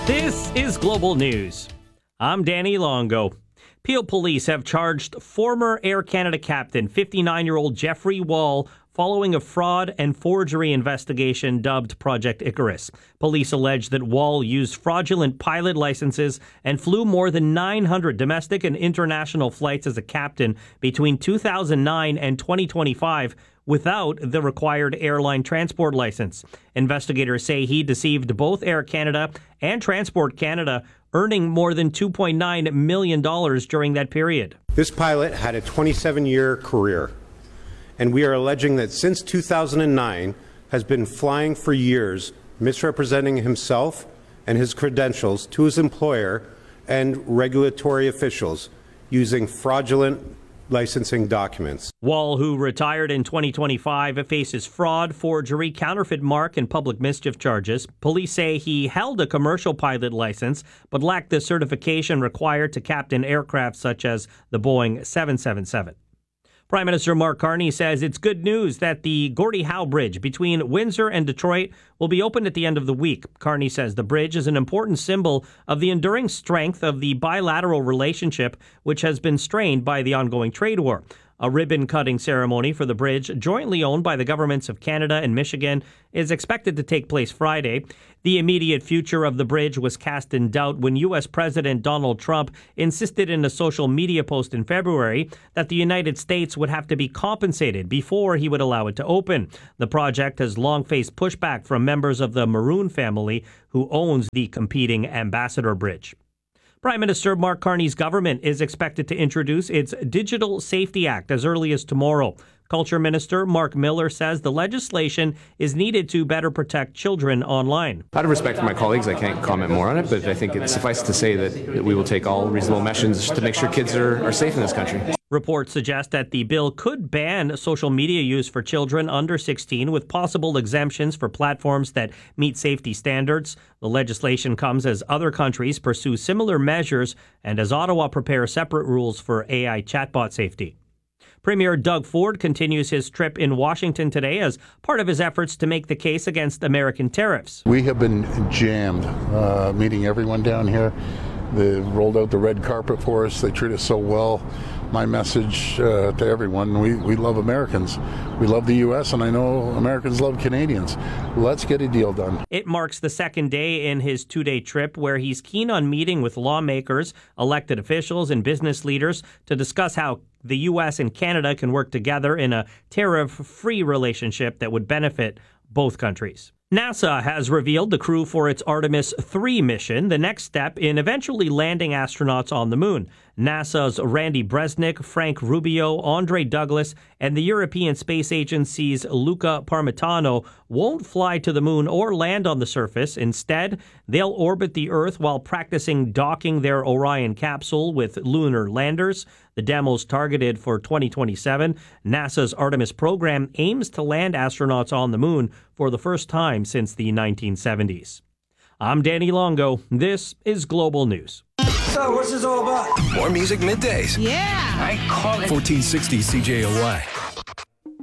This is Global News. I'm Danny Longo. Peel police have charged former Air Canada captain 59-year-old Jeffrey Wall following a fraud and forgery investigation dubbed Project Icarus. Police allege that Wall used fraudulent pilot licenses and flew more than 900 domestic and international flights as a captain between 2009 and 2025 without the required airline transport license. Investigators say he deceived both Air Canada and Transport Canada, earning more than $2.9 million during that period. This pilot had a 27-year career, and we are alleging that since 2009 has been flying for years, misrepresenting himself and his credentials to his employer and regulatory officials using fraudulent licensing documents. Wall, who retired in 2025, faces fraud, forgery, counterfeit mark, and public mischief charges. Police say he held a commercial pilot license, but lacked the certification required to captain aircraft such as the Boeing 777. Prime Minister Mark Carney says it's good news that the Gordie Howe Bridge between Windsor and Detroit will be opened at the end of the week. Carney says the bridge is an important symbol of the enduring strength of the bilateral relationship, which has been strained by the ongoing trade war. A ribbon-cutting ceremony for the bridge, jointly owned by the governments of Canada and Michigan, is expected to take place Friday. The immediate future of the bridge was cast in doubt when U.S. President Donald Trump insisted in a social media post in February that the United States would have to be compensated before he would allow it to open. The project has long faced pushback from members of the Maroon family, who owns the competing Ambassador Bridge. Prime Minister Mark Carney's government is expected to introduce its Digital Safety Act as early as tomorrow. Culture Minister Mark Miller says the legislation is needed to better protect children online. Out of respect for my colleagues, I can't comment more on it, but I think it's suffice to say that we will take all reasonable measures to make sure kids are safe in this country. Reports suggest that the bill could ban social media use for children under 16 with possible exemptions for platforms that meet safety standards. The legislation comes as other countries pursue similar measures and as Ottawa prepares separate rules for AI chatbot safety. Premier Doug Ford continues his trip in Washington today as part of his efforts to make the case against American tariffs. We have been jammed, meeting everyone down here. They rolled out the red carpet for us. They treat us so well. My message to everyone, we love Americans. We love the U.S., and I know Americans love Canadians. Let's get a deal done. It marks the second day in his two-day trip where he's keen on meeting with lawmakers, elected officials, and business leaders to discuss how the U.S. and Canada can work together in a tariff-free relationship that would benefit both countries. NASA has revealed the crew for its Artemis 3 mission, the next step in eventually landing astronauts on the moon. NASA's Randy Bresnik, Frank Rubio, Andre Douglas, and the European Space Agency's Luca Parmitano won't fly to the moon or land on the surface. Instead, they'll orbit the Earth while practicing docking their Orion capsule with lunar landers. The demo's targeted for 2027. NASA's Artemis program aims to land astronauts on the moon for the first time since the 1970s. I'm Danny Longo. This is Global News. So, what's this all about? More music middays. Yeah! I call it 1460 CJOY.